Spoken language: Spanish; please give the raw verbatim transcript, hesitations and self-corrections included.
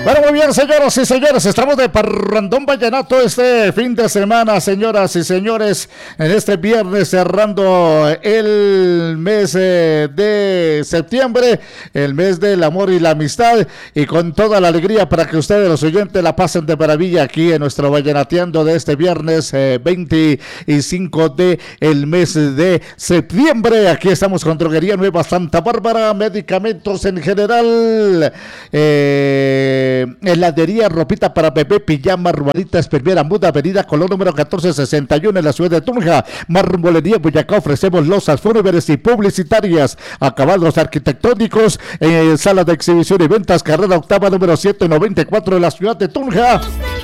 Bueno, muy bien, señoras y señores, estamos de parrandón vallenato este fin de semana, señoras y señores, en este viernes cerrando el mes eh, de septiembre, el mes del amor y la amistad, y con toda la alegría para que ustedes, los oyentes, la pasen de maravilla aquí en nuestro vallenateando de este viernes eh, veinticinco de el mes de septiembre. Aquí estamos con Droguería Nueva Santa Bárbara, medicamentos en general, eh heladería, ropita para bebé, pijama, rueditas, primera muda, avenida Colón número catorce sesenta y uno en la ciudad de Tunja. Marmolería Boyacá, ofrecemos losas fúnebres y publicitarias, acabados arquitectónicos, eh, sala de exhibición y ventas, carrera octava número ciento noventa y cuatro en la ciudad de Tunja.